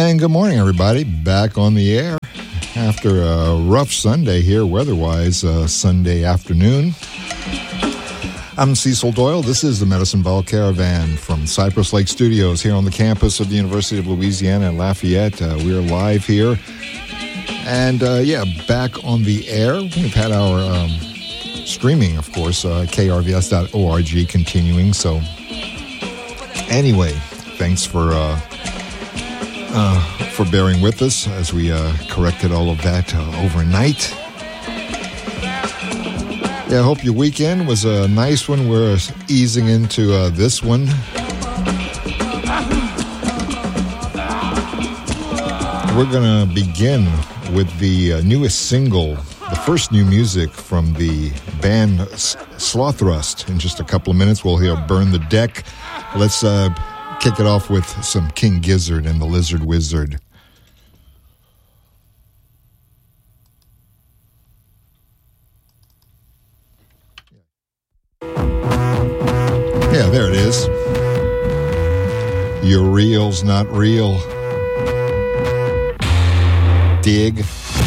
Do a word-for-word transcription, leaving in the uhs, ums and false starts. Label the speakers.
Speaker 1: And good morning, everybody. Back on the air after a rough Sunday here, weather-wise, uh, Sunday afternoon. I'm Cecil Doyle. This is the Medicine Ball Caravan from Cypress Lake Studios here on the campus of the University of Louisiana in Lafayette. Uh, we are live here. And, uh, yeah, back on the air. We've had our um, streaming, of course, uh, K R V S dot org continuing. So, anyway, thanks for... Uh, Uh, for bearing with us as we uh, corrected all of that uh, overnight. Yeah, I hope your weekend was a nice one. We're easing into uh, this one. We're going to begin with the uh, newest single, the first new music from the band Slothrust. In just a couple of minutes, we'll hear Burn the Deck. Let's... Uh, kick it off with some King Gizzard and the Lizard Wizard. Yeah, there it is. Your real's not real. Dig.